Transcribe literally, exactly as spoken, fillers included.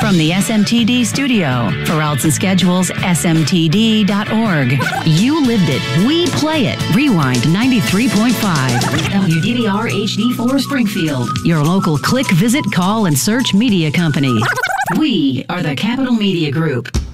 From the S M T D studio, for routes and schedules, S M T D dot org. You lived it. We play it. Rewind ninety-three point five. W D V R H D four Springfield. Your local click, visit, call, and search media company. We are the Capital Media Group.